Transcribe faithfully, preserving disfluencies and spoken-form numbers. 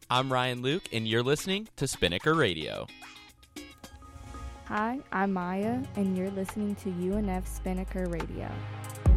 I'm Ryan Luke, and you're listening to Spinnaker Radio. Hi, I'm Maya, and you're listening to U N F Spinnaker Radio.